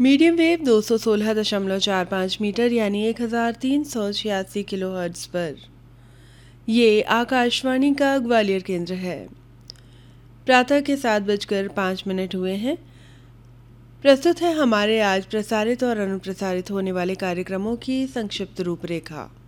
Medium wave 216.45 metre यानी 1386 kilohertz पर। ये आकाशवाणी का ग्वालियर केंद्र है। प्रातः के 7:05 हुए हैं। प्रस्तुत है हमारे आज प्रसारित और अनुप्रसारित होने वाले कार्यक्रमों की संक्षिप्त रूपरेखा।